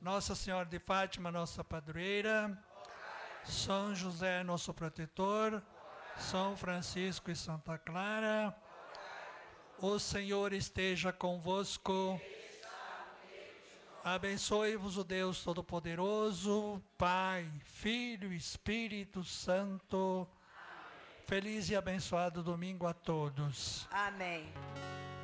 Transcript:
Nossa Senhora de Fátima, nossa padroeira. São José, nosso protetor. São Francisco e Santa Clara. O Senhor esteja convosco. Abençoe-vos o Deus Todo-Poderoso, Pai, Filho e Espírito Santo. Feliz e abençoado domingo a todos. Amém.